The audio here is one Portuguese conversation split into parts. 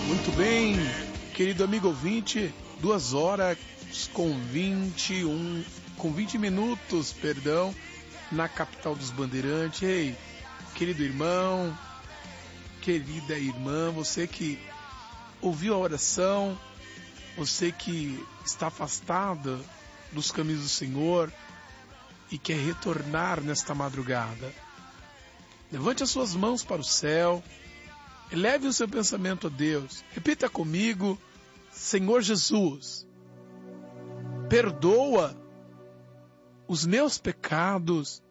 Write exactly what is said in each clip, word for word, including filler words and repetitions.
Muito bem, querido amigo ouvinte, duas horas com vinte e um, com vinte minutos, perdão, na capital dos Bandeirantes. Ei, querido irmão, querida irmã, você que ouviu a oração, você que está afastada dos caminhos do Senhor e quer retornar nesta madrugada, levante as suas mãos para o céu, eleve o seu pensamento a Deus, repita comigo: Senhor Jesus, perdoa os meus pecados,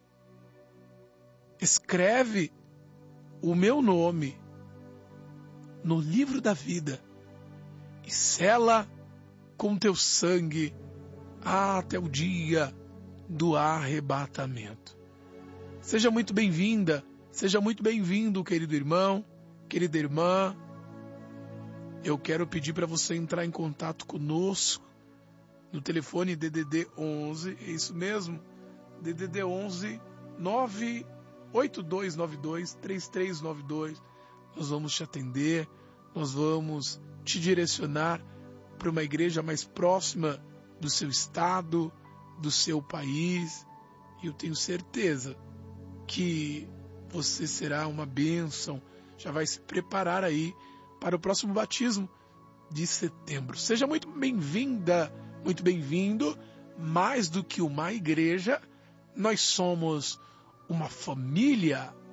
escreve o meu nome no livro da vida e sela com teu sangue até o dia do arrebatamento. Seja muito bem-vinda, seja muito bem-vindo, querido irmão, querida irmã. Eu quero pedir para você entrar em contato conosco no telefone D D D onze, é isso mesmo, D D D onze nove oito dois nove dois três três nove dois. Nós vamos te atender, nós vamos te direcionar para uma igreja mais próxima do seu estado, do seu país, e eu tenho certeza que você será uma bênção. Já vai se preparar aí para o próximo batismo de setembro. Seja muito bem-vinda, muito bem-vindo. Mais do que uma igreja, nós somos uma família